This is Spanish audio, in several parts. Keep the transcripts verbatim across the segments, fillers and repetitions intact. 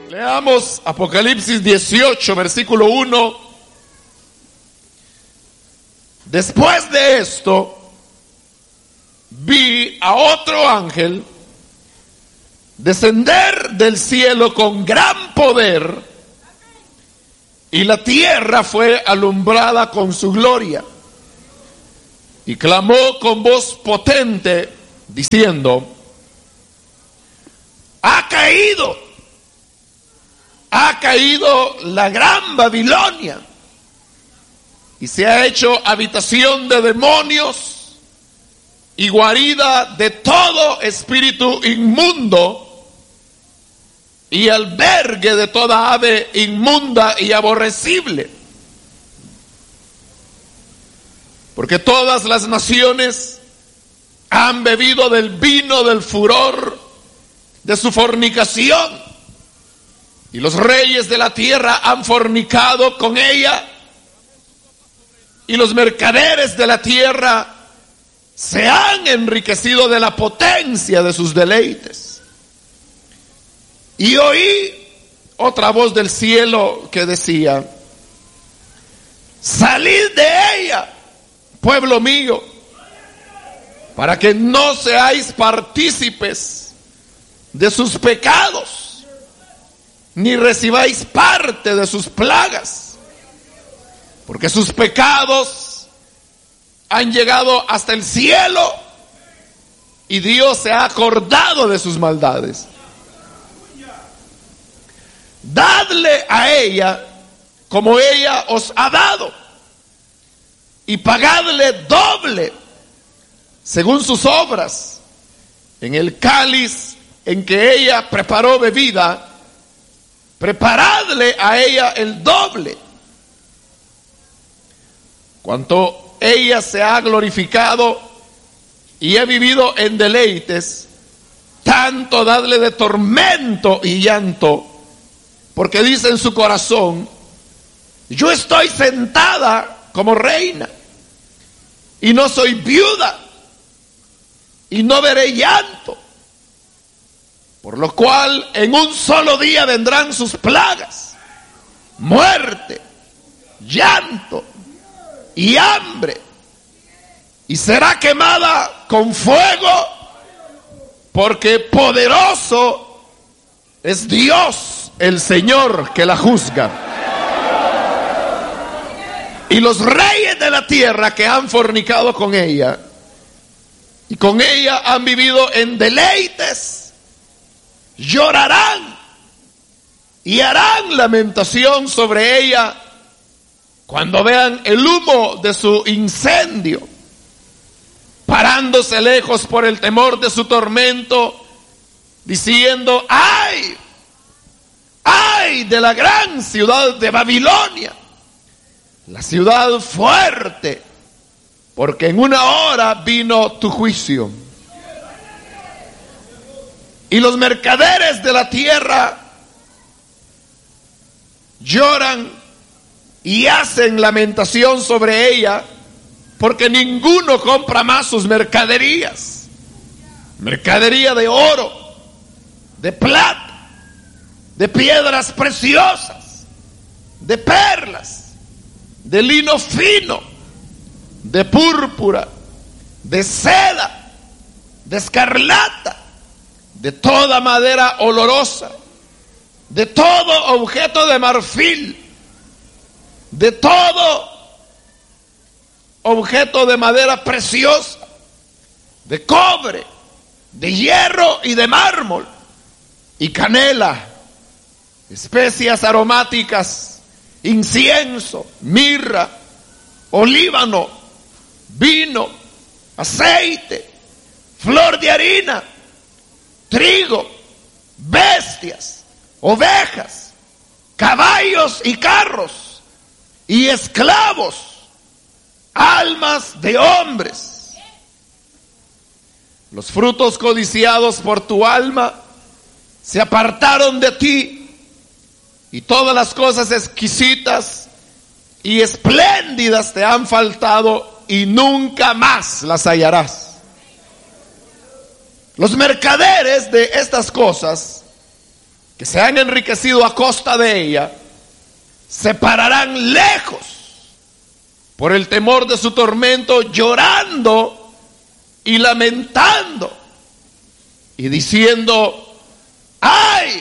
Leamos Apocalipsis dieciocho, versículo uno. Después de esto, vi a otro ángel descender del cielo con gran poder, y la tierra fue alumbrada con su gloria. Y clamó con voz potente, diciendo: ha caído, ha caído la gran Babilonia, y se ha hecho habitación de demonios y guarida de todo espíritu inmundo y albergue de toda ave inmunda y aborrecible. Porque todas las naciones han bebido del vino del furor de su fornicación, y los reyes de la tierra han fornicado con ella, y los mercaderes de la tierra se han enriquecido de la potencia de sus deleites. Y oí otra voz del cielo que decía: salid de ella, pueblo mío, para que no seáis partícipes de sus pecados, ni recibáis parte de sus plagas, porque sus pecados han llegado hasta el cielo, y Dios se ha acordado de sus maldades. Dadle a ella como ella os ha dado, y pagadle doble según sus obras. En el cáliz en que ella preparó bebida, preparadle a ella el doble. Cuanto ella se ha glorificado y ha vivido en deleites, tanto dadle de tormento y llanto, porque dice en su corazón: yo estoy sentada como reina, y no soy viuda, y no veré llanto. Por lo cual en un solo día vendrán sus plagas, muerte, llanto y hambre, y será quemada con fuego, porque poderoso es Dios el Señor que la juzga. Y los reyes de la tierra que han fornicado con ella, y con ella han vivido en deleites, llorarán y harán lamentación sobre ella cuando vean el humo de su incendio, parándose lejos por el temor de su tormento, diciendo: ¡ay! ¡ay de la gran ciudad de Babilonia, la ciudad fuerte! Porque en una hora vino tu juicio. Y los mercaderes de la tierra lloran y hacen lamentación sobre ella, porque ninguno compra más sus mercaderías. Mercadería de oro, de plata, de piedras preciosas, de perlas, de lino fino, de púrpura, de seda, de escarlata, de toda madera olorosa, de todo objeto de marfil, de todo objeto de madera preciosa, de cobre, de hierro y de mármol, y canela, especias aromáticas, incienso, mirra, olíbano, vino, aceite, flor de harina, trigo, bestias, ovejas, caballos y carros, y esclavos, almas de hombres. Los frutos codiciados por tu alma se apartaron de ti, y todas las cosas exquisitas y espléndidas te han faltado, y nunca más las hallarás. Los mercaderes de estas cosas que se han enriquecido a costa de ella, se pararán lejos por el temor de su tormento, llorando y lamentando y diciendo: ¡ay!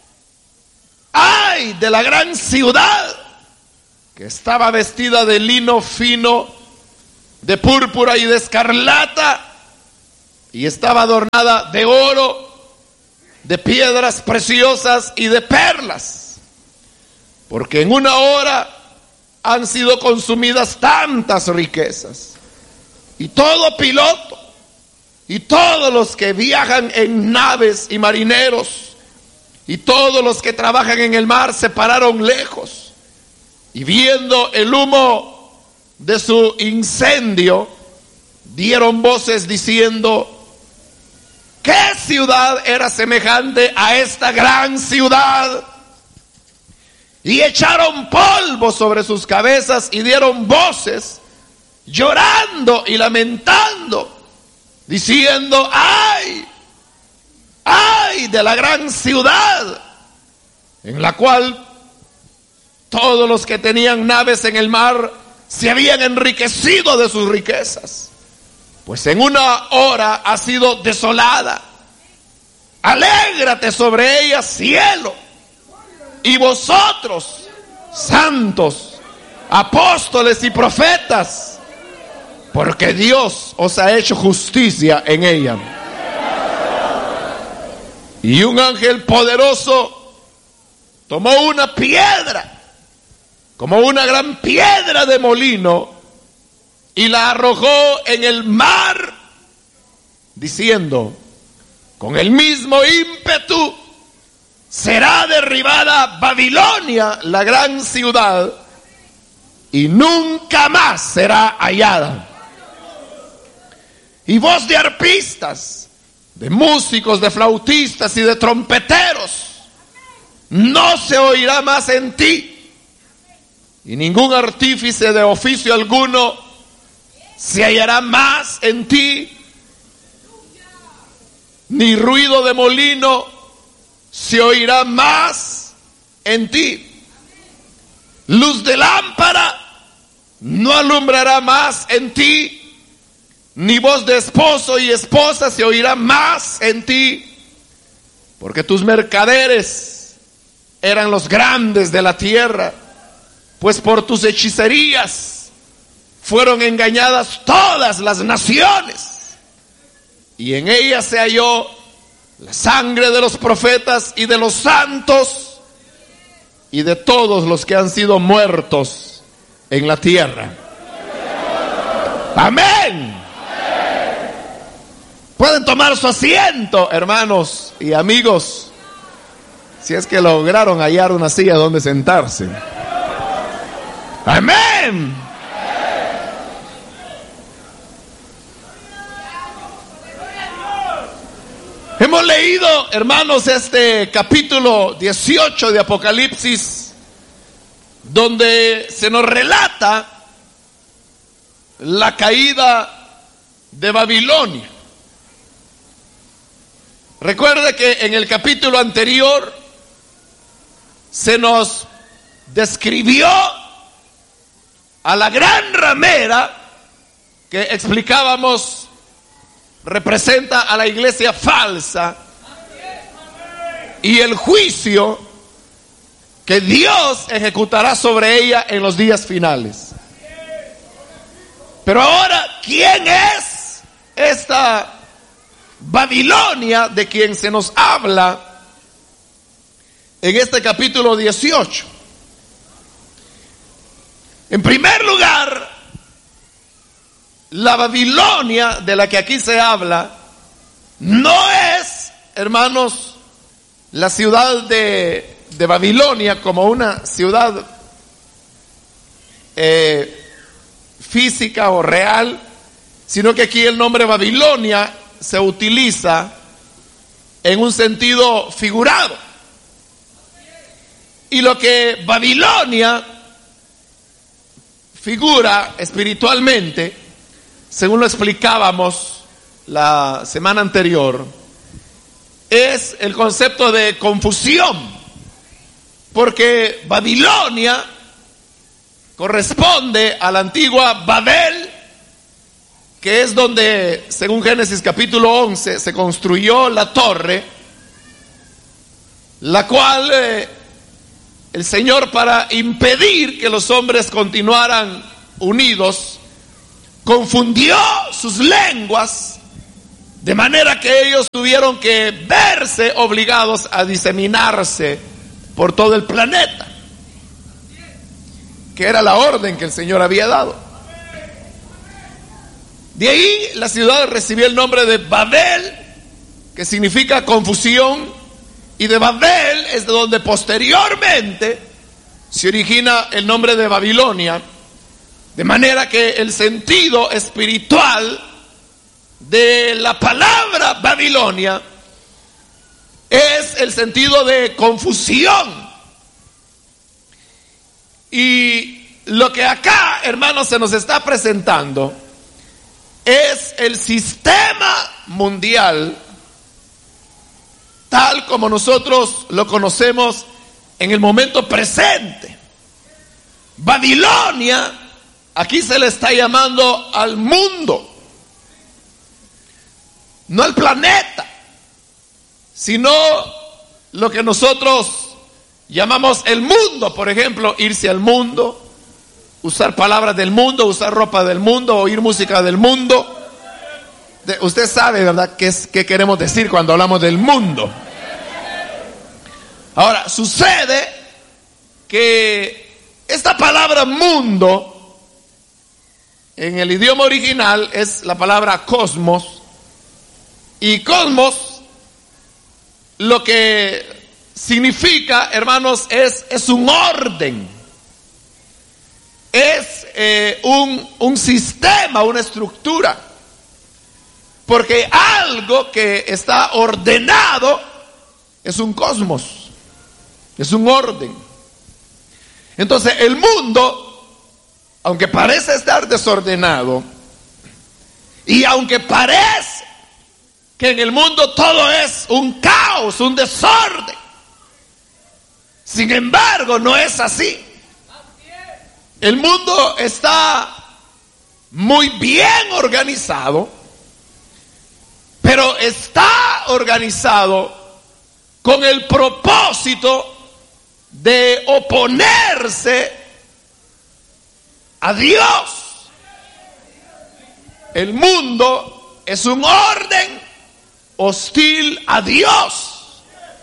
¡ay! De la gran ciudad que estaba vestida de lino fino, de púrpura y de escarlata, y estaba adornada de oro, de piedras preciosas y de perlas, porque en una hora han sido consumidas tantas riquezas. Y todo piloto y todos los que viajan en naves y marineros y todos los que trabajan en el mar se pararon lejos, y viendo el humo de su incendio, dieron voces diciendo: ¿qué ciudad era semejante a esta gran ciudad? Y echaron polvo sobre sus cabezas y dieron voces, llorando y lamentando, diciendo: ¡ay! ¡ay! De la gran ciudad, en la cual todos los que tenían naves en el mar se habían enriquecido de sus riquezas, pues en una hora ha sido desolada. Alégrate sobre ella, cielo, y vosotros, santos, apóstoles y profetas, porque Dios os ha hecho justicia en ella. Y un ángel poderoso tomó una piedra, como una gran piedra de molino, y la arrojó en el mar, diciendo: con el mismo ímpetu será derribada Babilonia, la gran ciudad, y nunca más será hallada. Y voz de arpistas, de músicos, de flautistas y de trompeteros no se oirá más en ti, y ningún artífice de oficio alguno se hallará más en ti, ni ruido de molino se oirá más en ti. Luz de lámpara no alumbrará más en ti, ni voz de esposo y esposa se oirá más en ti, porque tus mercaderes eran los grandes de la tierra, pues por tus hechicerías fueron engañadas todas las naciones, y en ellas se halló la sangre de los profetas y de los santos y de todos los que han sido muertos en la tierra. Amén. Pueden tomar su asiento, hermanos y amigos, si es que lograron hallar una silla donde sentarse. Amén. Hemos leído, hermanos, este capítulo dieciocho de Apocalipsis, donde se nos relata la caída de Babilonia. Recuerde que en el capítulo anterior se nos describió a la gran ramera que explicábamos representa a la iglesia falsa, y el juicio que Dios ejecutará sobre ella en los días finales. Pero ahora, ¿quién es esta Babilonia de quien se nos habla en este capítulo dieciocho? En primer lugar, la Babilonia de la que aquí se habla no es, hermanos, la ciudad de, de Babilonia como una ciudad eh, física o real, sino que aquí el nombre Babilonia se utiliza en un sentido figurado. Y lo que Babilonia figura espiritualmente, según lo explicábamos la semana anterior, es el concepto de confusión, porque Babilonia corresponde a la antigua Babel, que es donde, según Génesis capítulo once, se construyó la torre, la cual eh, el Señor, para impedir que los hombres continuaran unidos, confundió sus lenguas, de manera que ellos tuvieron que verse obligados a diseminarse por todo el planeta, que era la orden que el Señor había dado. De ahí la ciudad recibió el nombre de Babel, que significa confusión, y de Babel es de donde posteriormente se origina el nombre de Babilonia, de manera que el sentido espiritual de la palabra Babilonia es el sentido de confusión. Y lo que acá, hermanos, se nos está presentando es el sistema mundial tal como nosotros lo conocemos en el momento presente. Babilonia, aquí se le está llamando al mundo, no al planeta, sino lo que nosotros llamamos el mundo. Por ejemplo, irse al mundo, usar palabras del mundo, usar ropa del mundo, oír música del mundo. De, usted sabe, ¿verdad?, qué es, qué queremos decir cuando hablamos del mundo. Ahora, sucede que esta palabra mundo en el idioma original es la palabra cosmos, y cosmos lo que significa, hermanos, es, es un orden, es eh, un, un sistema, una estructura, porque algo que está ordenado es un cosmos, es un orden. Entonces el mundo, aunque parece estar desordenado, y aunque parece que en el mundo todo es un caos, un desorden, sin embargo no es así. El mundo está muy bien organizado, pero está organizado con el propósito de oponerse a Dios. El mundo es un orden hostil a Dios,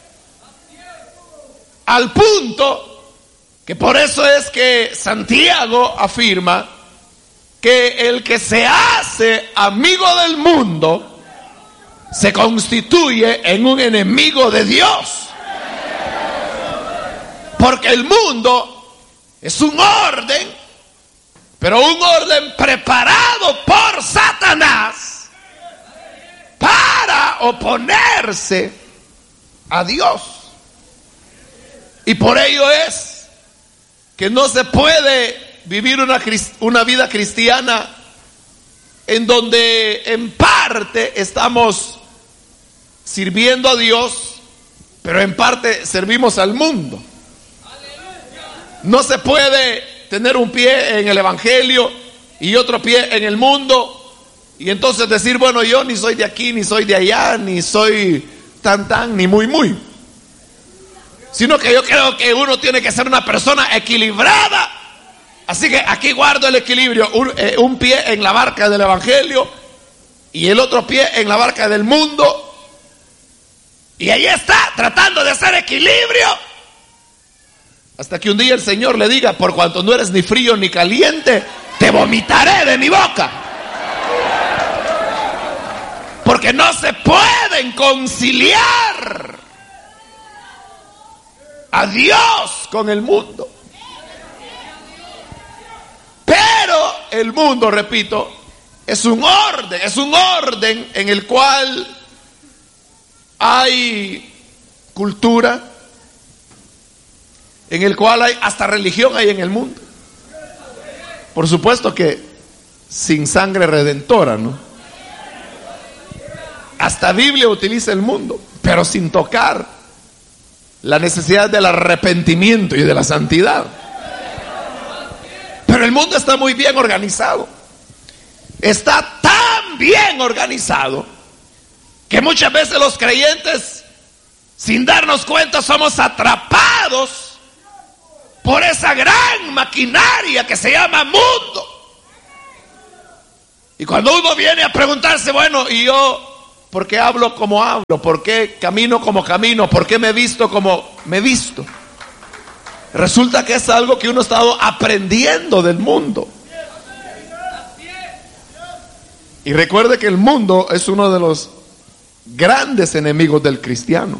al punto que por eso es que Santiago afirma que el que se hace amigo del mundo se constituye en un enemigo de Dios. Porque el mundo es un orden, pero un orden preparado por Satanás para oponerse a Dios. Y por ello es que no se puede vivir una, una vida cristiana en donde en parte estamos sirviendo a Dios, pero en parte servimos al mundo. No se puede tener un pie en el evangelio y otro pie en el mundo, y entonces decir, bueno, yo ni soy de aquí, ni soy de allá, ni soy tan tan, ni muy muy. Sino que yo creo que uno tiene que ser una persona equilibrada. Así que aquí guardo el equilibrio, un, eh, un pie en la barca del evangelio y el otro pie en la barca del mundo. Y ahí está, tratando de hacer equilibrio. Hasta que un día el Señor le diga, por cuanto no eres ni frío ni caliente, te vomitaré de mi boca. Porque no se pueden conciliar a Dios con el mundo. Pero el mundo, repito, es un orden, es un orden en el cual hay cultura, en el cual hay hasta religión hay en el mundo. Por supuesto que sin sangre redentora, ¿no? Hasta Biblia utiliza el mundo. pero sin tocar la necesidad del arrepentimiento y de la santidad. Pero el mundo está muy bien organizado. Está tan bien organizado que muchas veces los creyentes, sin darnos cuenta, somos atrapados por esa gran maquinaria que se llama mundo. Y cuando uno viene a preguntarse, bueno, ¿y yo por qué hablo como hablo? ¿Por qué camino como camino? ¿Por qué me he visto como me he visto? Resulta que es algo que uno ha estado aprendiendo del mundo. Y recuerde que el mundo es uno de los grandes enemigos del cristiano.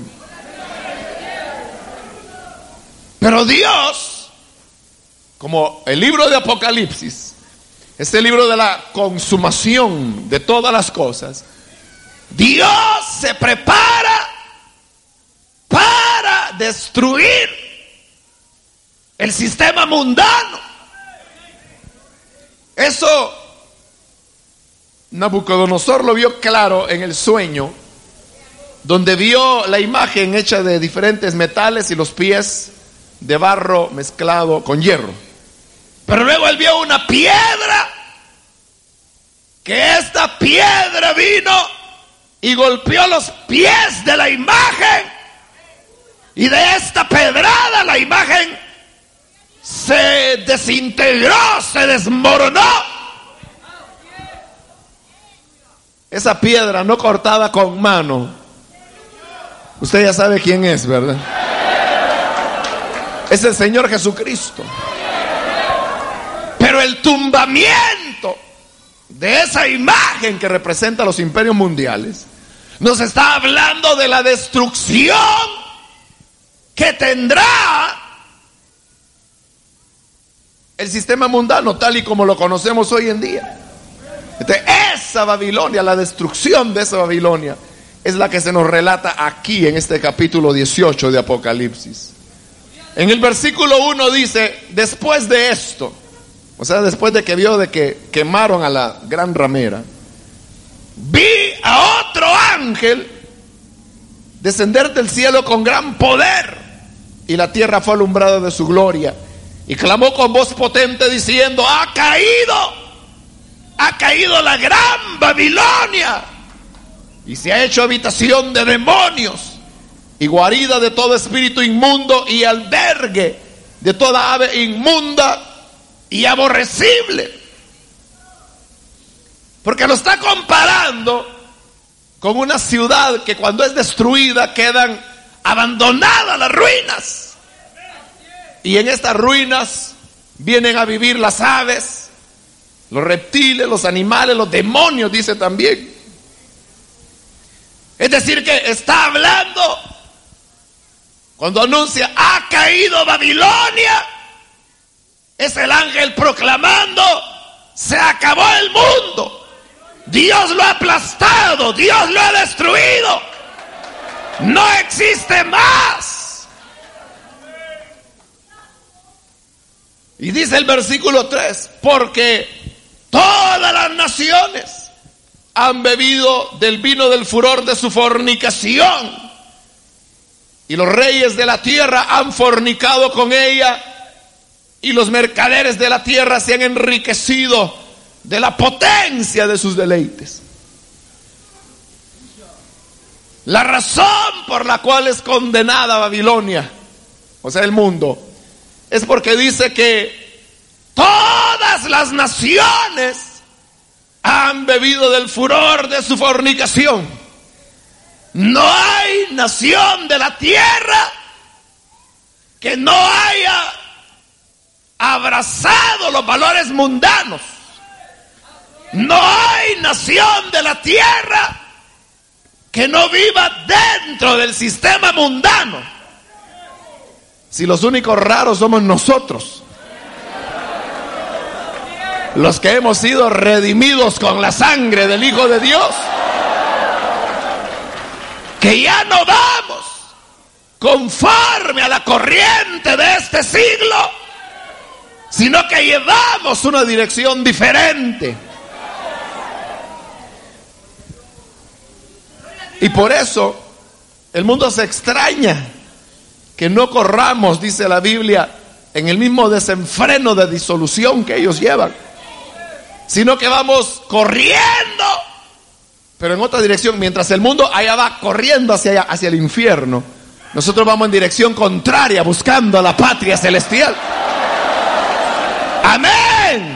Pero Dios, como el libro de Apocalipsis, este libro de la consumación de todas las cosas, Dios se prepara para destruir el sistema mundano. Eso Nabucodonosor lo vio claro en el sueño, donde vio la imagen hecha de diferentes metales y los pies de barro mezclado con hierro. Pero luego él vio una piedra, que esta piedra vino y golpeó los pies de la imagen, y de esta pedrada la imagen se desintegró, se desmoronó. Esa piedra no cortada con mano, usted ya sabe quién es, ¿verdad? Es el Señor Jesucristo. Pero el tumbamiento de esa imagen que representa los imperios mundiales nos está hablando de la destrucción que tendrá el sistema mundano tal y como lo conocemos hoy en día. Entonces, esa Babilonia, la destrucción de esa Babilonia, es la que se nos relata aquí en este capítulo dieciocho de Apocalipsis. En el versículo uno dice: después de esto, o sea, después de que vio de que quemaron a la gran ramera, vi a otro ángel descender del cielo con gran poder, y la tierra fue alumbrada de su gloria, y clamó con voz potente diciendo: ha caído, ha caído la gran Babilonia, y se ha hecho habitación de demonios, y guarida de todo espíritu inmundo, y albergue de toda ave inmunda y aborrecible. Porque lo está comparando con una ciudad que cuando es destruida quedan abandonadas las ruinas, y en estas ruinas vienen a vivir las aves, los reptiles, los animales, los demonios, dice también. Es decir, que está hablando, cuando anuncia ha caído Babilonia, es el ángel proclamando: se acabó el mundo, Dios lo ha aplastado, Dios lo ha destruido, no existe más. Y dice el versículo tres: porque todas las naciones han bebido del vino del furor de su fornicación, y los reyes de la tierra han fornicado con ella, y los mercaderes de la tierra se han enriquecido de la potencia de sus deleites. La razón por la cual es condenada Babilonia, o sea el mundo, es porque dice que todas las naciones han bebido del furor de su fornicación. No hay nación de la tierra que no haya abrazado los valores mundanos. No hay nación de la tierra que no viva dentro del sistema mundano. Si los únicos raros somos nosotros, los que hemos sido redimidos con la sangre del Hijo de Dios, que ya no vamos conforme a la corriente de este siglo, sino que llevamos una dirección diferente. Y por eso El mundo se extraña que no corramos, dice la Biblia, en el mismo desenfreno de disolución que ellos llevan, sino que vamos corriendo, pero en otra dirección. Mientras el mundo allá va corriendo hacia allá, hacia el infierno, nosotros vamos en dirección contraria, buscando a la patria celestial. Amén.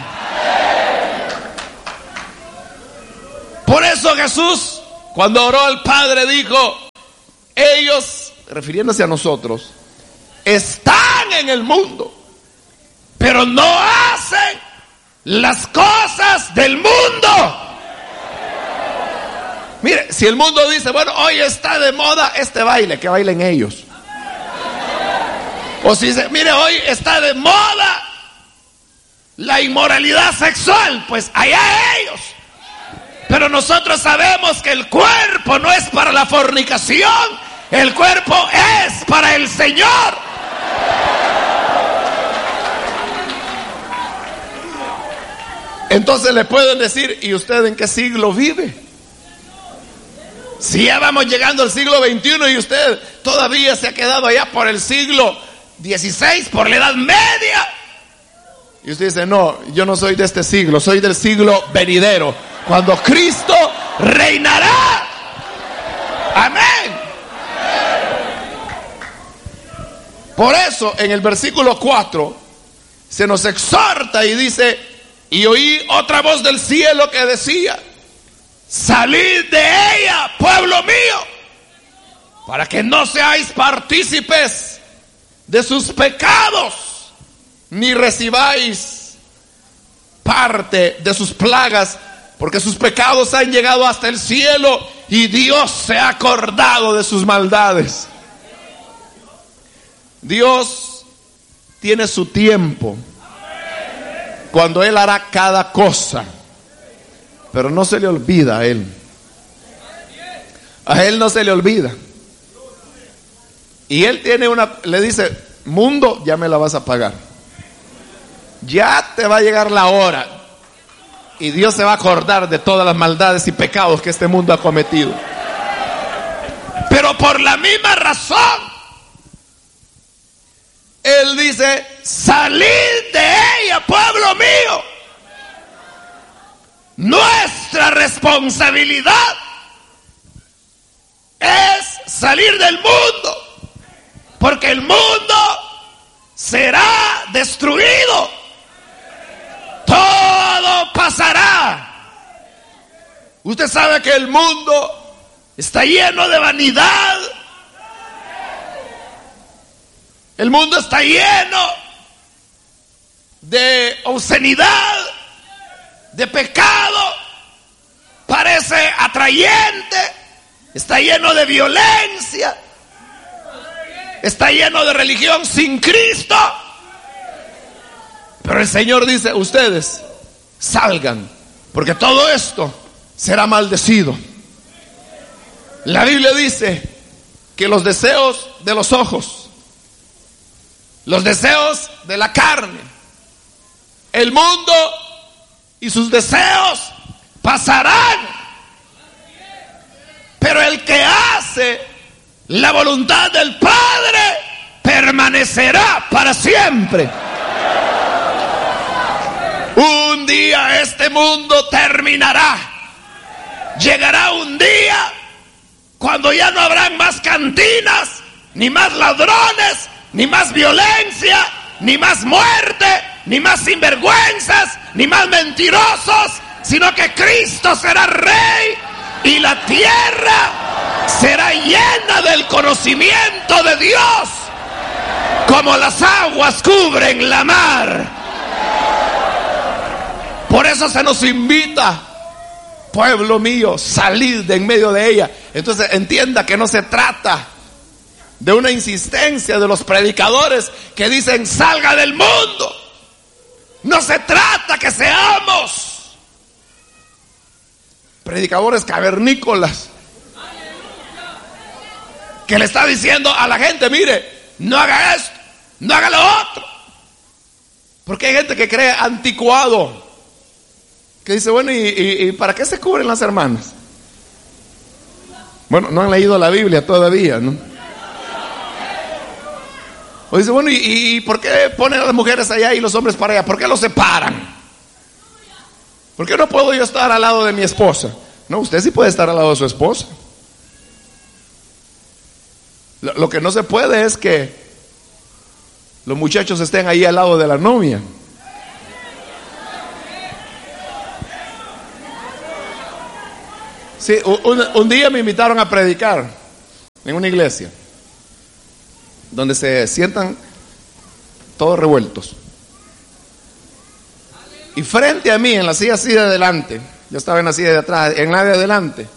Por eso Jesús, cuando oró al Padre, dijo: ellos, refiriéndose a nosotros, están en el mundo, pero no hacen las cosas del mundo. Mire, si el mundo dice, bueno, hoy está de moda este baile, que bailen ellos. O si dice, mire, hoy está de moda la inmoralidad sexual, pues allá ellos. Pero nosotros sabemos que el cuerpo no es para la fornicación, el cuerpo es para el Señor. Entonces le pueden decir, ¿y usted en qué siglo vive? Si ya vamos llegando al siglo veintiuno y usted todavía se ha quedado allá por el siglo dieciséis, por la Edad Media. Y usted dice, no, yo no soy de este siglo, soy del siglo venidero, cuando Cristo reinará. Amén. Por eso en el versículo cuatro se nos exhorta y dice: y oí otra voz del cielo que decía: salid de ella, pueblo mío, para que no seáis partícipes de sus pecados, ni recibáis parte de sus plagas, porque sus pecados han llegado hasta el cielo y Dios se ha acordado de sus maldades. Dios tiene su tiempo cuando Él hará cada cosa, pero no se le olvida a Él. A Él no se le olvida. Y Él tiene una, le dice: mundo, ya me la vas a pagar. Ya te va a llegar la hora. Y Dios se va a acordar de todas las maldades y pecados que este mundo ha cometido. Pero por la misma razón, Él dice: salid de ella, pueblo mío. Nuestra responsabilidad es salir del mundo, porque el mundo será destruido. Todo pasará. Usted sabe que el mundo está lleno de vanidad. El mundo está lleno de obscenidad, de pecado. Parece atrayente. Está lleno de violencia. Está lleno de religión sin Cristo. Pero el Señor dice: ustedes salgan, porque todo esto será maldecido. La Biblia dice que los deseos de los ojos, los deseos de la carne, el mundo y sus deseos pasarán, pero el que hace la voluntad del Padre permanecerá para siempre. Un día este mundo terminará. Llegará un día cuando ya no habrán más cantinas, ni más ladrones, ni más violencia, ni más muerte, ni más sinvergüenzas, ni más mentirosos, sino que Cristo será Rey y la tierra será llena del conocimiento de Dios, como las aguas cubren la mar. Por eso se nos invita: pueblo mío, salid de en medio de ella. Entonces entienda que no se trata de una insistencia de los predicadores que dicen: salga del mundo. No se trata que seamos predicadores cavernícolas que le está diciendo a la gente: mire, no haga esto, no haga lo otro. Porque hay gente que cree anticuado, que dice: bueno, ¿y, y, y para qué se cubren las hermanas? Bueno, no han leído la Biblia todavía, ¿no? O dice, bueno, ¿y, y por qué ponen a las mujeres allá y los hombres para allá? ¿Por qué los separan? ¿Por qué no puedo yo estar al lado de mi esposa? No, usted sí puede estar al lado de su esposa. Lo, lo que no se puede es que los muchachos estén ahí al lado de la novia. Sí, un, un día me invitaron a predicar en una iglesia donde se sientan todos revueltos. Y frente a mí, en la silla así de adelante, yo estaba en la silla de atrás, en la de adelante.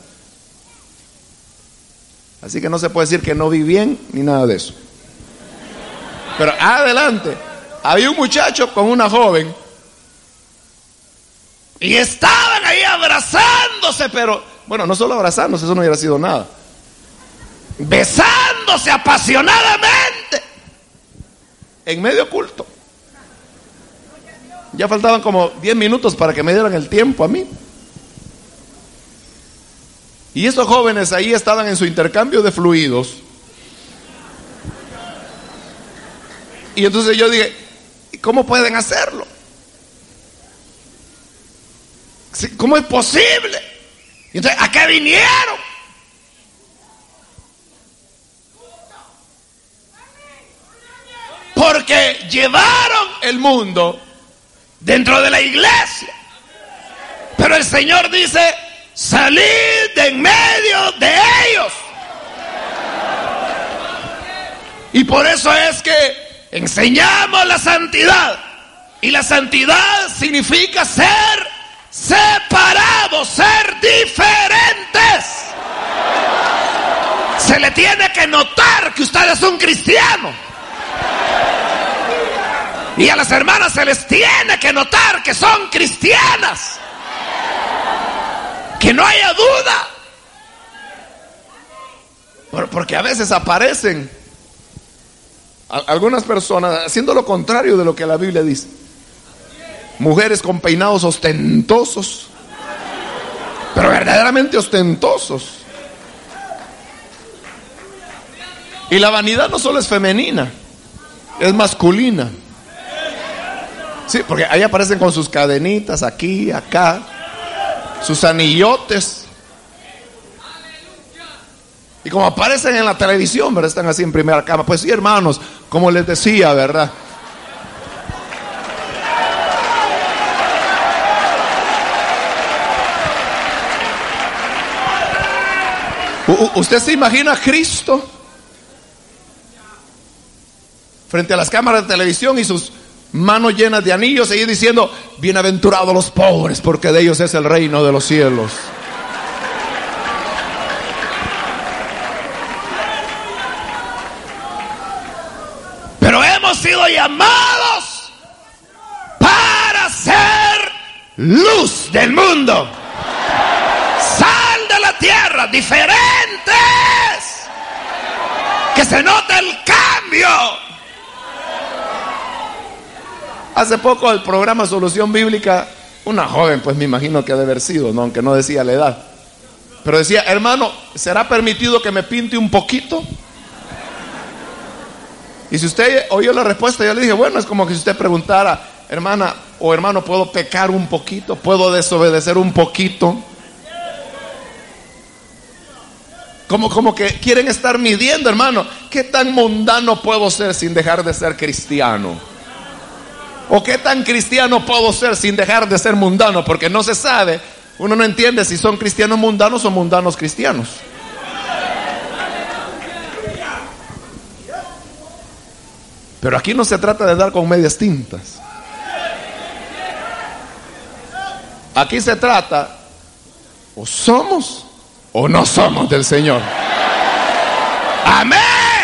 Así que no se puede decir que no vi bien ni nada de eso. Pero adelante había un muchacho con una joven y estaban ahí abrazándose, pero bueno, no solo abrazándose, eso no hubiera sido nada. Besándose apasionadamente en medio culto. Ya faltaban como diez minutos para que me dieran el tiempo a mí. Y estos jóvenes ahí estaban en su intercambio de fluidos. Y entonces yo dije, ¿cómo pueden hacerlo? ¿Cómo es posible? Y entonces, ¿a qué vinieron? Porque llevaron el mundo dentro de la iglesia. Pero el Señor dice, salid de en medio de ellos. Y por eso es que enseñamos la santidad. Y la santidad significa ser separados, ser diferentes. Se le tiene que notar que usted es un cristiano. Y a las hermanas se les tiene que notar que son cristianas. Que no haya duda. Porque a veces aparecen algunas personas haciendo lo contrario de lo que la Biblia dice. Mujeres con peinados ostentosos, pero verdaderamente ostentosos. Y la vanidad no solo es femenina, es masculina. Sí, porque ahí aparecen con sus cadenitas aquí, acá, sus anillotes. Y como aparecen en la televisión, ¿verdad? Están así en primera cama. Pues sí, hermanos, como les decía, ¿verdad? ¿Usted se imagina a Cristo frente a las cámaras de televisión y sus manos llenas de anillos, y diciendo, bienaventurados los pobres, porque de ellos es el reino de los cielos? Pero hemos sido llamados para ser luz del mundo, sal de la tierra, diferentes, que se note el cambio. Hace poco el programa Solución Bíblica, una joven, pues me imagino que ha de haber sido, ¿no? Aunque no decía la edad, pero decía, hermano, ¿será permitido que me pinte un poquito? Y si usted oyó la respuesta, yo le dije, bueno, es como que si usted preguntara, hermana o hermano, ¿puedo pecar un poquito? ¿Puedo desobedecer un poquito? Como, como que quieren estar midiendo, hermano, ¿qué tan mundano puedo ser sin dejar de ser cristiano? ¿O qué tan cristiano puedo ser sin dejar de ser mundano? Porque no se sabe, uno no entiende si son cristianos mundanos o mundanos cristianos. Pero aquí no se trata de dar con medias tintas. Aquí se trata, o somos o no somos del Señor. Amén.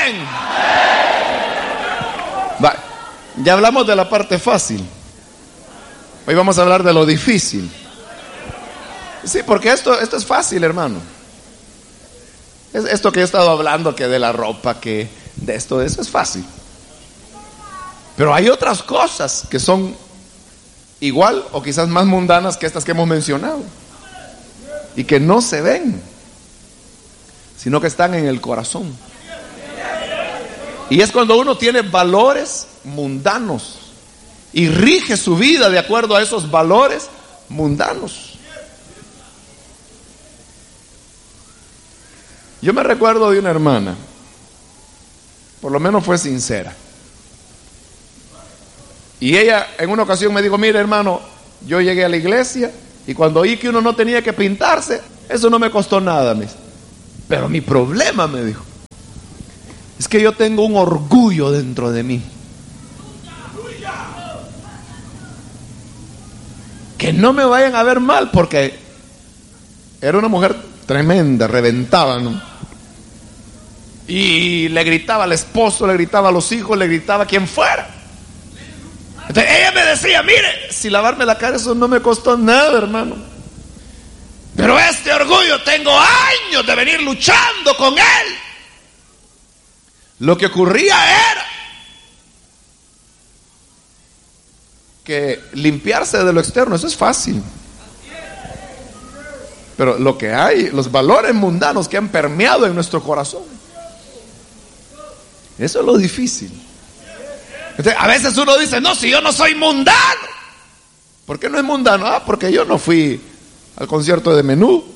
Va, ya hablamos de la parte fácil. Hoy vamos a hablar de lo difícil. Sí, porque esto, esto es fácil, hermano. Es esto que yo he estado hablando, que de la ropa, que de esto, de eso es fácil. Pero hay otras cosas que son igual o quizás más mundanas que estas que hemos mencionado y que no se ven. sino que están en el corazón. Y es cuando uno tiene valores mundanos y rige su vida de acuerdo a esos valores mundanos. Yo me recuerdo de una hermana, por lo menos fue sincera. Y ella en una ocasión me dijo: mire, hermano, yo llegué a la iglesia y cuando oí que uno no tenía que pintarse, eso no me costó nada, mis. Pero mi problema, me dijo, es que yo tengo un orgullo dentro de mí. Que no me vayan a ver mal, porque era una mujer tremenda, reventaba, ¿no? Y le gritaba al esposo, le gritaba a los hijos, le gritaba a quien fuera. Entonces ella me decía: mire, si lavarme la cara eso no me costó nada, hermano, pero este orgullo tengo años de venir luchando con él. Lo que ocurría era que limpiarse de lo externo, eso es fácil, pero lo que hay, los valores mundanos que han permeado en nuestro corazón, eso es lo difícil. Entonces, a veces uno dice: no, si yo no soy mundano. ¿Por qué no es mundano? Ah, porque yo no fui al concierto de Menú.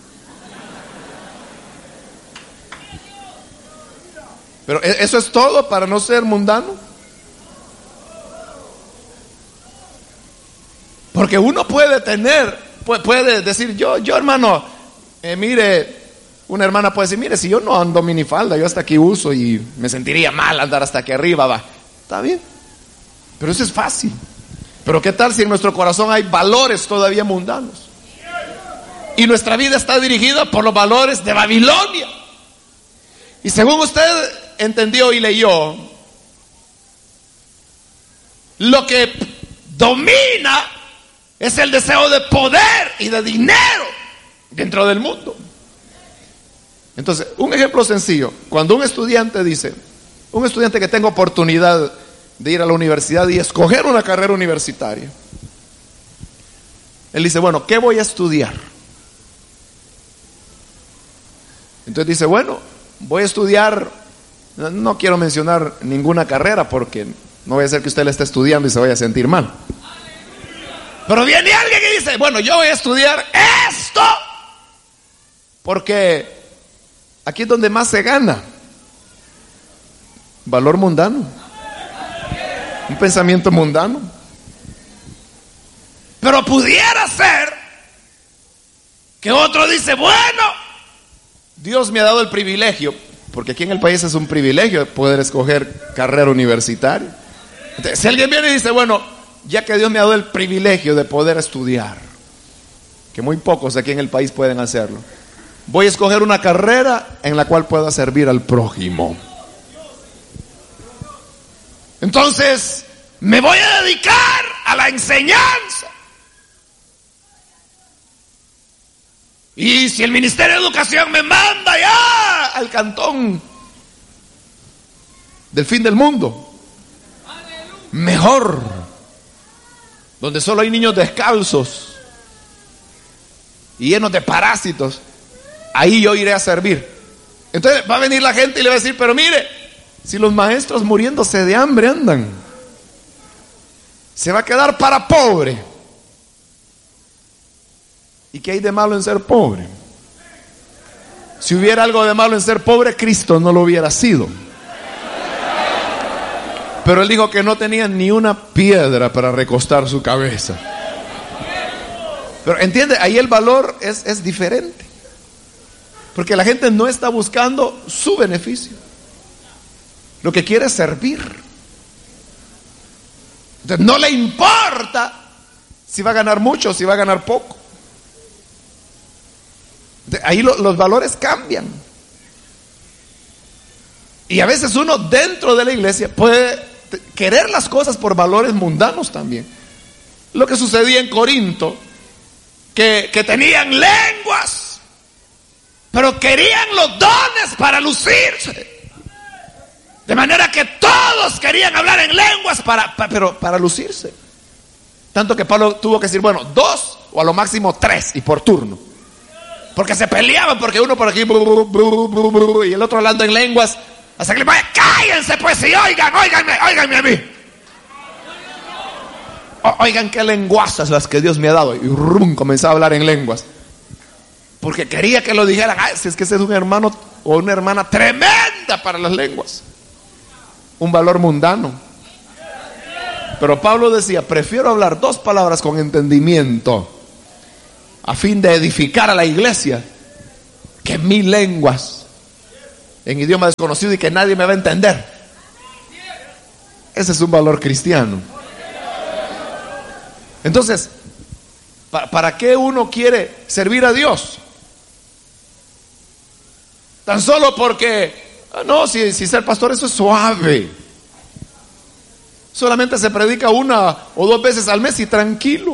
Pero eso es todo para no ser mundano. Porque uno puede tener, puede decir: yo, yo hermano, eh, mire, una hermana puede decir: mire, si yo no ando minifalda, yo hasta aquí uso y me sentiría mal andar hasta aquí arriba, va. Está bien, pero eso es fácil. Pero ¿qué tal si en nuestro corazón hay valores todavía mundanos? Y nuestra vida está dirigida por los valores de Babilonia. Y según usted entendió y leyó, lo que domina es el deseo de poder y de dinero dentro del mundo. Entonces, un ejemplo sencillo: cuando un estudiante dice, un estudiante que tenga oportunidad de ir a la universidad y escoger una carrera universitaria, él dice: bueno, ¿qué voy a estudiar? Entonces dice: bueno, voy a estudiar, no quiero mencionar ninguna carrera porque no vaya a ser que usted le esté estudiando y se vaya a sentir mal. Pero viene alguien que dice: bueno, yo voy a estudiar esto porque aquí es donde más se gana. Valor mundano, un pensamiento mundano. Pero pudiera ser que otro dice: bueno, Dios me ha dado el privilegio, porque aquí en el país es un privilegio poder escoger carrera universitaria. Entonces, si alguien viene y dice: bueno, ya que Dios me ha dado el privilegio de poder estudiar, que muy pocos aquí en el país pueden hacerlo, voy a escoger una carrera en la cual pueda servir al prójimo. Entonces me voy a dedicar a la enseñanza. Y si el Ministerio de Educación me manda ya al cantón del fin del mundo, mejor, donde solo hay niños descalzos y llenos de parásitos, ahí yo iré a servir. Entonces va a venir la gente y le va a decir: pero mire, si los maestros muriéndose de hambre andan, se va a quedar para pobre. ¿Y qué hay de malo en ser pobre? Si hubiera algo de malo en ser pobre, Cristo no lo hubiera sido. Pero él dijo que no tenía ni una piedra para recostar su cabeza. Pero entiende, ahí el valor es, es diferente. Porque la gente no está buscando su beneficio. Lo que quiere es servir. Entonces no le importa si va a ganar mucho o si va a ganar poco. Ahí lo, los valores cambian. Y a veces uno dentro de la iglesia puede querer las cosas por valores mundanos también. Lo que sucedía en Corinto, que, que tenían lenguas, pero querían los dones para lucirse. De manera que todos querían hablar en lenguas para, para, pero para lucirse. Tanto que Pablo tuvo que decir: bueno, dos o a lo máximo tres y por turno. porque se peleaban, porque uno por aquí bru, bru, bru, bru, bru, y el otro hablando en lenguas, hasta que le vaya, cállense pues y oigan, oiganme, oiganme a mí. O, oigan qué lenguazas las que Dios me ha dado. Y rum, comenzaba a hablar en lenguas, porque quería que lo dijeran. Ay, si es que ese es un hermano o una hermana tremenda para las lenguas, un valor mundano. Pero Pablo decía, prefiero hablar dos palabras con entendimiento a fin de edificar a la iglesia, que mil lenguas en idioma desconocido y que nadie me va a entender. Ese es un valor cristiano. Entonces, ¿para qué uno quiere servir a Dios? Tan solo porque, no, si, si ser pastor eso es suave. Solamente se predica una o dos veces al mes y tranquilo.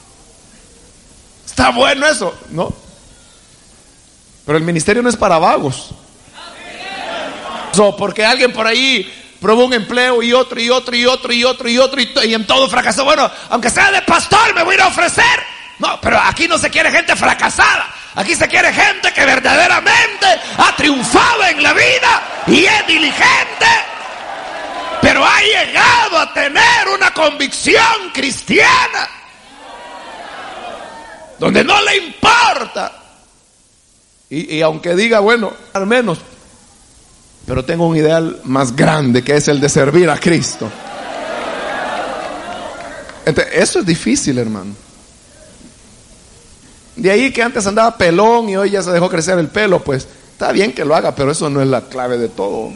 Está bueno eso, ¿no? Pero el ministerio no es para vagos. So, porque alguien por ahí probó un empleo y otro y otro y otro y otro y otro y, y en todo fracasó. Bueno, aunque sea de pastor me voy a ir a ofrecer. No, pero aquí no se quiere gente fracasada. Aquí se quiere gente que verdaderamente ha triunfado en la vida y es diligente, pero ha llegado a tener una convicción cristiana donde no le importa. Y, y aunque diga, bueno, al menos, pero tengo un ideal más grande, que es el de servir a Cristo. Entonces, eso es difícil, hermano. De ahí que antes andaba pelón y hoy ya se dejó crecer el pelo, pues está bien que lo haga, pero eso no es la clave de todo.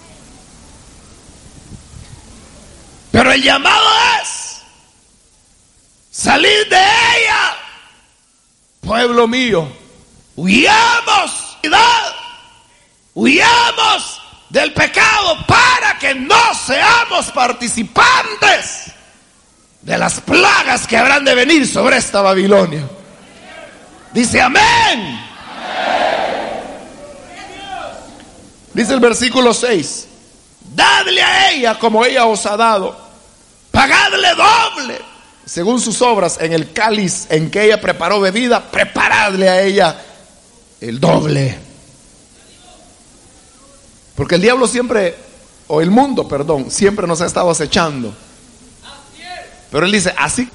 Pero el llamado es salir de ella, pueblo mío. Huyamos, huyamos del pecado para que no seamos participantes de las plagas que habrán de venir sobre esta Babilonia. Dice amén. Amén. Dice el versículo seis: dadle a ella como ella os ha dado, pagadle doble según sus obras. En el cáliz en que ella preparó bebida, preparadle a ella el doble. Porque el diablo siempre, o el mundo, perdón, siempre nos ha estado acechando. Pero él dice así.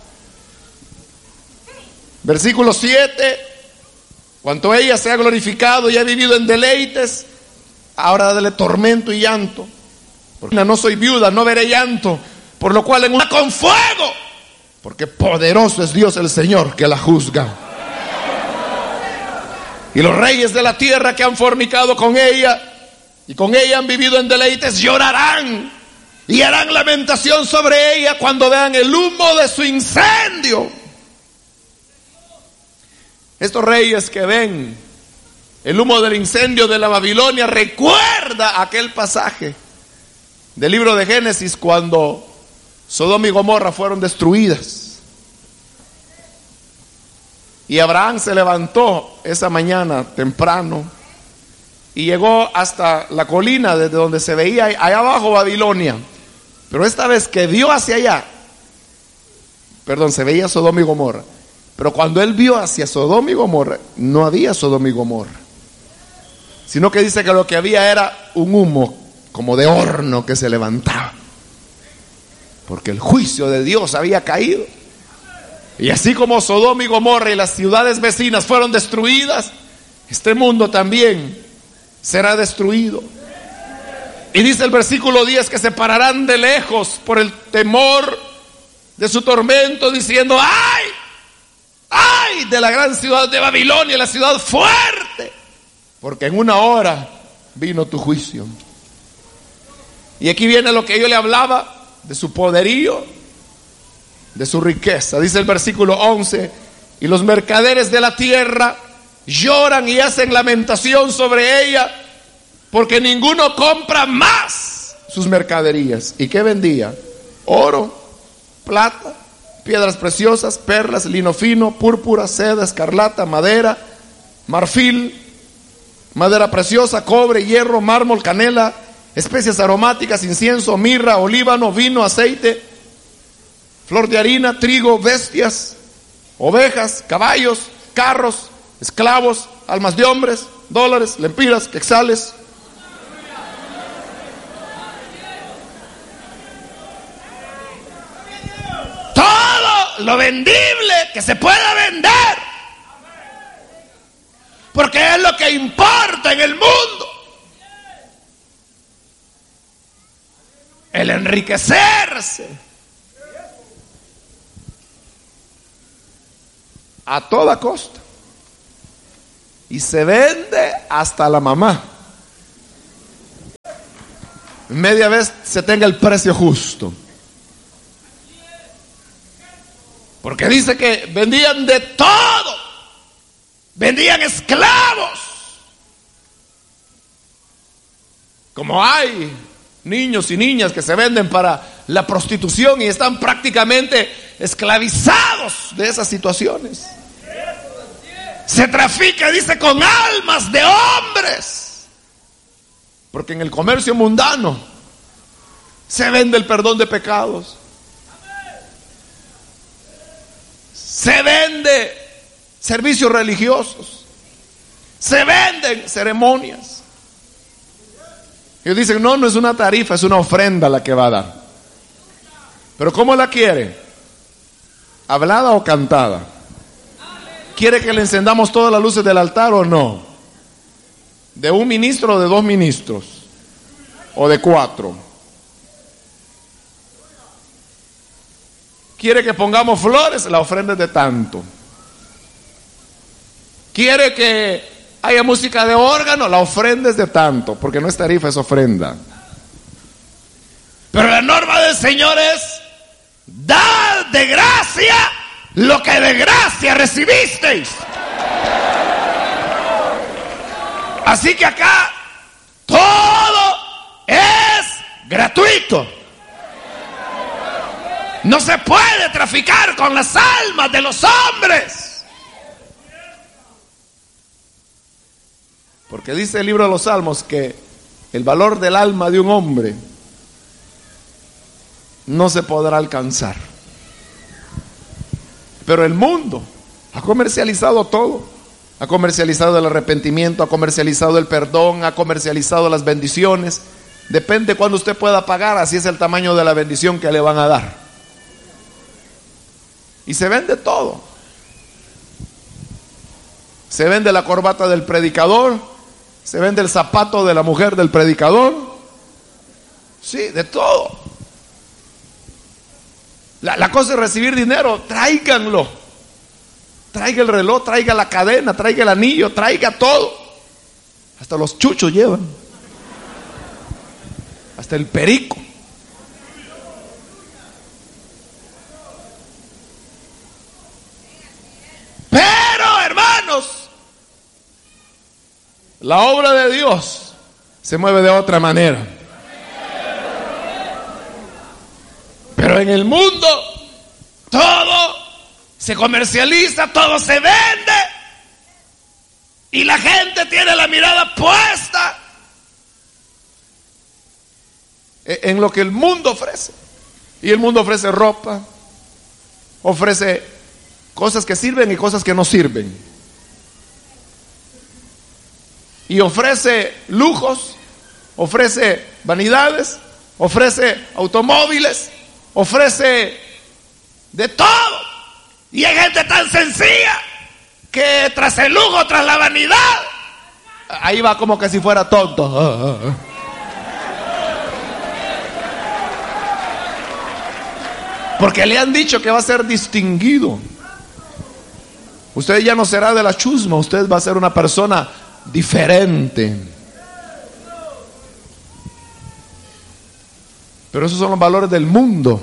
Versículo siete: cuanto ella se ha glorificado y ha vivido en deleites, ahora dale tormento y llanto. Porque no soy viuda, no veré llanto, por lo cual en una con fuego, porque poderoso es Dios el Señor que la juzga. Y los reyes de la tierra que han fornicado con ella y con ella han vivido en deleites llorarán y harán lamentación sobre ella cuando vean el humo de su incendio. Estos reyes que ven el humo del incendio de la Babilonia recuerda aquel pasaje del libro de Génesis cuando Sodoma y Gomorra fueron destruidas. Y Abraham se levantó esa mañana temprano y llegó hasta la colina desde donde se veía allá abajo Babilonia. Pero esta vez que vio hacia allá, perdón, se veía Sodoma y Gomorra. Pero cuando él vio hacia Sodoma y Gomorra, no había Sodoma y Gomorra, sino que dice que lo que había era un humo como de horno que se levantaba, porque el juicio de Dios había caído. Y así como Sodoma y Gomorra y las ciudades vecinas fueron destruidas, este mundo también será destruido. Y dice el versículo diez que se pararán de lejos por el temor de su tormento, diciendo: ¡ay! ¡ay! De la gran ciudad de Babilonia, la ciudad fuerte, porque en una hora vino tu juicio. Y aquí viene lo que yo le hablaba de su poderío, de su riqueza. Dice el versículo once: y los mercaderes de la tierra lloran y hacen lamentación sobre ella, porque ninguno compra más sus mercaderías. ¿Y qué vendía? Oro, plata, piedras preciosas, perlas, lino fino, púrpura, seda, escarlata, madera, marfil, madera preciosa, cobre, hierro, mármol, canela, especias aromáticas, incienso, mirra, olíbano, vino, aceite, flor de harina, trigo, bestias, ovejas, caballos, carros, esclavos, almas de hombres, dólares, lempiras, quetzales. Todo lo vendible que se pueda vender. Porque es lo que importa en el mundo. El enriquecerse. A toda costa. Y se vende hasta la mamá. Media vez se tenga el precio justo. Porque dice que vendían de todo. Vendían esclavos. Como hay niños y niñas que se venden para la prostitución y están prácticamente esclavizados de esas situaciones. Se trafica, dice, con almas de hombres. Porque en el comercio mundano se vende el perdón de pecados. Se vende servicios religiosos. Se venden ceremonias. Ellos dicen, no, no es una tarifa, es una ofrenda la que va a dar. Pero ¿cómo la quiere? ¿Hablada o cantada? ¿Quiere que le encendamos todas las luces del altar o no? ¿De un ministro o de dos ministros? ¿O de cuatro? ¿Quiere que pongamos flores? La ofrenda es de tanto. ¿Quiere que haya música de órgano? La ofrenda es de tanto, porque no es tarifa, es ofrenda. Pero la norma del Señor es: dad de gracia lo que de gracia recibisteis. Así que acá todo es gratuito. No se puede traficar con las almas de los hombres. Porque dice el libro de los Salmos que el valor del alma de un hombre no se podrá alcanzar. Pero el mundo ha comercializado todo. Ha comercializado el arrepentimiento, ha comercializado el perdón, ha comercializado las bendiciones. Depende cuándo usted pueda pagar, así es el tamaño de la bendición que le van a dar. Y se vende todo. Se vende la corbata del predicador. Se vende el zapato de la mujer del predicador. Sí, de todo. La, la cosa es recibir dinero. Tráiganlo. Traiga el reloj, traiga la cadena, traiga el anillo, traiga todo. Hasta los chuchos llevan. Hasta el perico. Pero, hermanos, la obra de Dios se mueve de otra manera. Pero en el mundo todo se comercializa, todo se vende y la gente tiene la mirada puesta en lo que el mundo ofrece. Y el mundo ofrece ropa, ofrece cosas que sirven y cosas que no sirven. Y ofrece lujos, ofrece vanidades, ofrece automóviles, ofrece de todo. Y hay gente tan sencilla que tras el lujo, tras la vanidad, ahí va como que si fuera tonto. Porque le han dicho que va a ser distinguido. Usted ya no será de la chusma, usted va a ser una persona diferente. Pero esos son los valores del mundo.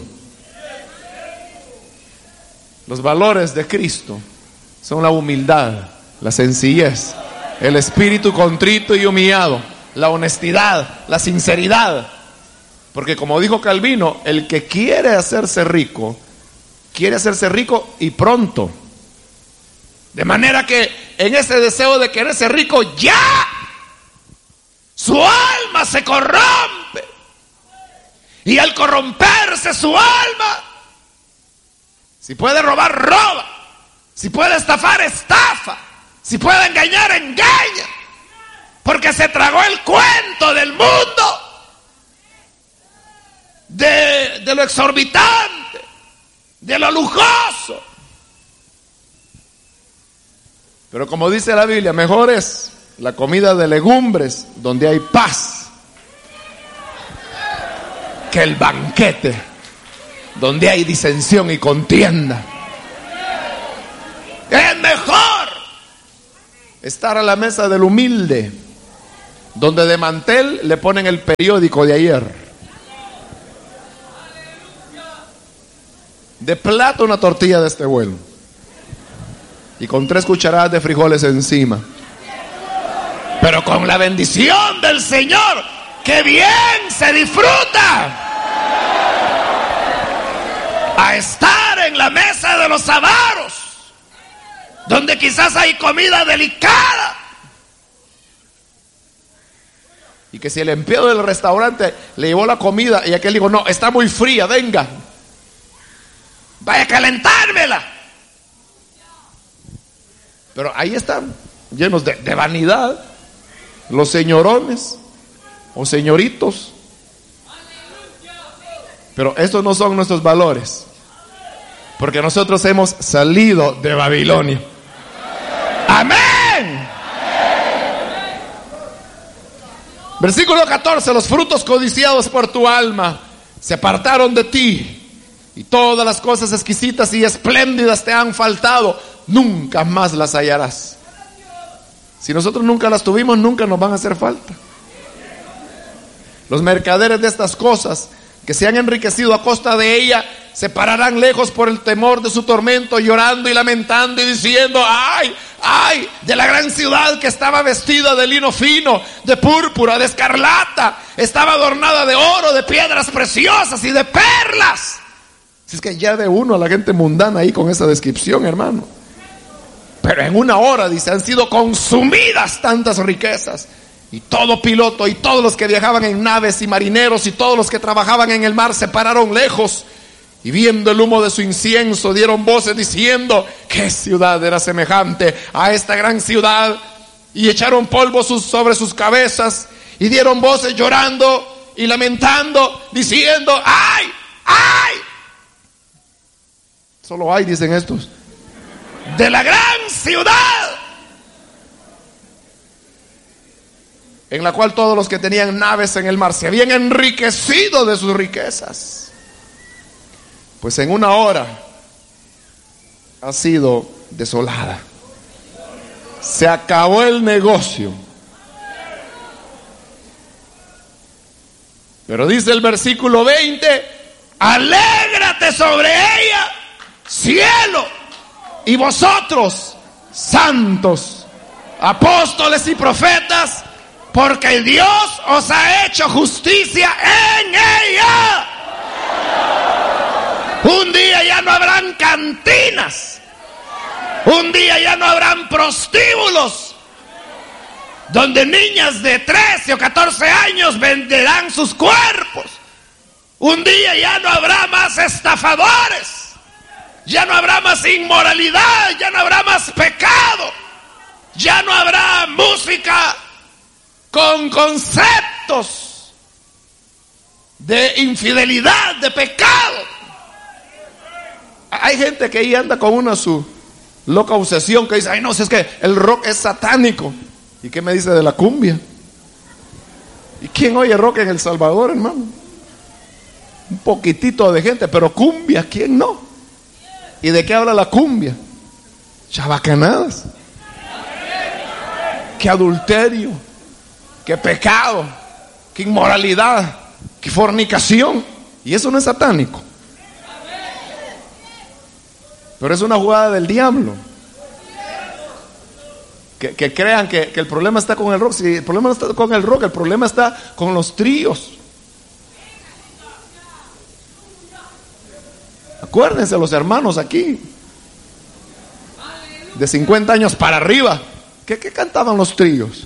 Los valores de Cristo son la humildad, la sencillez, el espíritu contrito y humillado, la honestidad, la sinceridad. Porque como dijo Calvino, el que quiere hacerse rico, quiere hacerse rico y pronto. De manera que en ese deseo de querer ser rico, ya su alma se corrompe. Y al corromperse su alma, si puede robar, roba. Si puede estafar, estafa. Si puede engañar, engaña. Porque se tragó el cuento del mundo, de, de lo exorbitante, de lo lujoso. Pero como dice la Biblia, mejor es la comida de legumbres donde hay paz que el banquete donde hay disensión y contienda. Es mejor estar a la mesa del humilde, donde de mantel le ponen el periódico de ayer, de plato una tortilla de este vuelo y con tres cucharadas de frijoles encima, pero con la bendición del Señor, que bien se disfruta, a estar en la mesa de los avaros, donde quizás hay comida delicada, y que si el empleado del restaurante le llevó la comida y aquel dijo, no, está muy fría, venga, vaya a calentármela. Pero ahí están, llenos de, de vanidad, los señorones o señoritos. Pero estos no son nuestros valores, porque nosotros hemos salido de Babilonia. Amén. Versículo catorce. Los frutos codiciados por tu alma se apartaron de ti, y todas las cosas exquisitas y espléndidas te han faltado. Nunca más las hallarás. Si nosotros nunca las tuvimos, nunca nos van a hacer falta. Los mercaderes de estas cosas, que se han enriquecido a costa de ella, se pararán lejos por el temor de su tormento, llorando y lamentando y diciendo, ay, ay, de la gran ciudad que estaba vestida de lino fino, de púrpura, de escarlata, estaba adornada de oro, de piedras preciosas y de perlas. Si es que ya de uno a la gente mundana ahí con esa descripción, hermano. Pero en una hora, dice, han sido consumidas tantas riquezas. Y todo piloto y todos los que viajaban en naves y marineros y todos los que trabajaban en el mar se pararon lejos, y viendo el humo de su incienso dieron voces diciendo, ¿qué ciudad era semejante a esta gran ciudad? Y echaron polvo sus, sobre sus cabezas, y dieron voces llorando y lamentando diciendo, ¡ay! ¡ay! Solo hay, dicen estos, de la gran ciudad, en la cual todos los que tenían naves en el mar se habían enriquecido de sus riquezas. Pues en una hora ha sido desolada. Se acabó el negocio. Pero dice el versículo veinte, alégrate sobre ella, cielo, y vosotros, santos, apóstoles y profetas, porque Dios os ha hecho justicia en ella. Un día ya no habrán cantinas, un día ya no habrán prostíbulos, donde niñas de trece o catorce años venderán sus cuerpos. Un día ya no habrá más estafadores, ya no habrá más inmoralidad, ya no habrá más pecado, ya no habrá música con conceptos de infidelidad, de pecado. Hay gente que ahí anda con una su loca obsesión, que dice, ay no, si es que el rock es satánico. ¿Y qué me dice de la cumbia? ¿Y quién oye rock en El Salvador, hermano? Un poquitito de gente, pero cumbia, ¿quién no? ¿Y de qué habla la cumbia? Chabacanadas, qué adulterio, qué pecado, qué inmoralidad, qué fornicación. Y eso no es satánico, pero es una jugada del diablo. Que, que crean que, que el problema está con el rock. Si el problema no está con el rock, el problema está con los tríos. Acuérdense los hermanos aquí de cincuenta años para arriba, ¿qué, qué cantaban los tríos?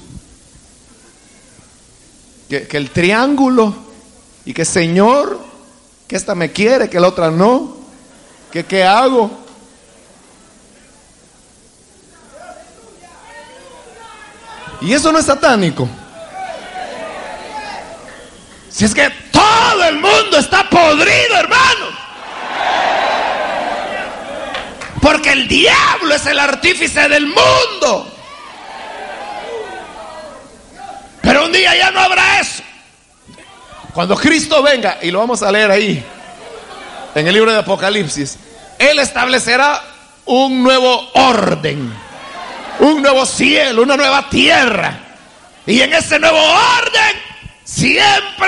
Que, que el triángulo, y que Señor, que esta me quiere, que la otra no, que qué hago. Y eso no es satánico. Si es que todo el mundo está podrido, hermano. Porque el diablo es el artífice del mundo. Pero un día ya no habrá eso. Cuando Cristo venga, y lo vamos a leer ahí, en el libro de Apocalipsis, Él establecerá un nuevo orden, un nuevo cielo, una nueva tierra. Y en ese nuevo orden, siempre